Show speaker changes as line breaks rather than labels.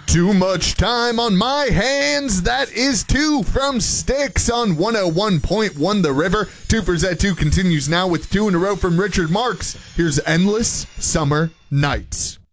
Too much time on my hands. That is 2 from Styx on 101.1 The River. 2 for Z2 continues now with 2 in a row from Richard Marx. Here's Endless Summer Nights.